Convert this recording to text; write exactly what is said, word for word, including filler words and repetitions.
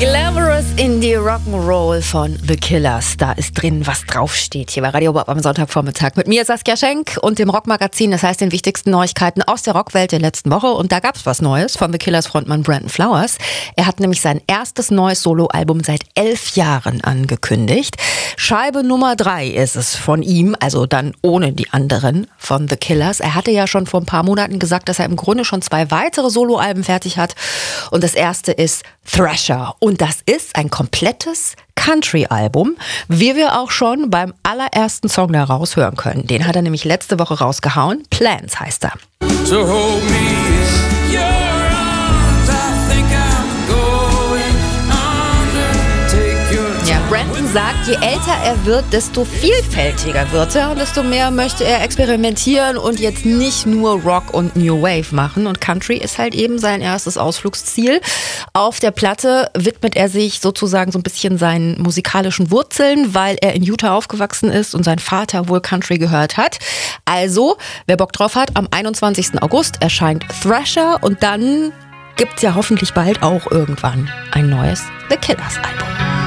Glamorous Indie Rock'n'Roll von The Killers. Da ist drin, was draufsteht. Hier bei Radio Bob am Sonntagvormittag. Mit mir Saskia Schenk und dem Rockmagazin. Das heißt den wichtigsten Neuigkeiten aus der Rockwelt der letzten Woche. Und da gab's was Neues von The Killers Frontmann Brandon Flowers. Er hat nämlich sein erstes neues Soloalbum seit elf Jahren angekündigt. Scheibe Nummer drei ist es von ihm, also dann ohne die anderen von The Killers. Er hatte ja schon vor ein paar Monaten gesagt, dass er im Grunde schon zwei weitere Soloalben fertig hat. Und das erste ist Thrasher. Und das ist ein komplettes Country-Album, wie wir auch schon beim allerersten Song daraus hören können. Den hat er nämlich letzte Woche rausgehauen. Plans heißt er. So hold me in your arms, I think I'm going under. Take your Ja, Brandon sagt, je älter er wird, desto vielfältiger wird er und desto mehr möchte er experimentieren und jetzt nicht nur Rock und New Wave machen. Und Country ist halt eben sein erstes Ausflugsziel. Auf der Platte widmet er sich sozusagen so ein bisschen seinen musikalischen Wurzeln, weil er in Utah aufgewachsen ist und sein Vater wohl Country gehört hat. Also, wer Bock drauf hat, am einundzwanzigsten August erscheint Thrasher und dann gibt's ja hoffentlich bald auch irgendwann ein neues The Killers Album.